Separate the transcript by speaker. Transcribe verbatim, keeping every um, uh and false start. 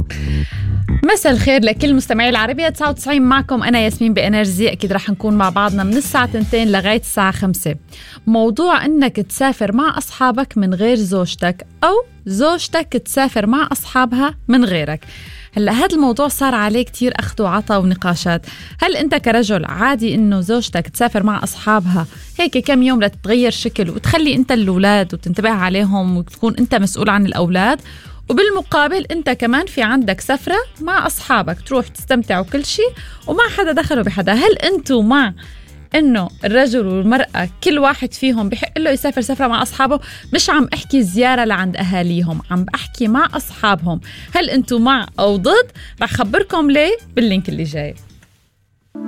Speaker 1: مساء الخير لكل مستمعي العربية تسعة وتسعين. معكم أنا ياسمين بإنرجي. أكيد رح نكون مع بعضنا من الساعة تنتين لغاية الساعة خمسة. موضوع أنك تسافر مع أصحابك من غير زوجتك أو زوجتك تسافر مع أصحابها من غيرك. هلأ هذا الموضوع صار عليه كتير أخذ وعطا ونقاشات. هل أنت كرجل عادي إنه زوجتك تسافر مع أصحابها هيك كم يوم لتغير شكل وتخلي أنت الأولاد وتنتبه عليهم وتكون أنت مسؤول عن الأولاد، وبالمقابل أنت كمان في عندك سفرة مع أصحابك تروح تستمتع وكل شيء وما حدا دخلوا بحدا؟ هل أنتوا مع إنه الرجل والمرأة كل واحد فيهم بحق له يسافر سفرة مع أصحابه؟ مش عم أحكي زيارة لعند أهاليهم، عم بحكي مع أصحابهم. هل أنتوا مع أو ضد؟ رح خبركم ليه باللينك اللي جاي.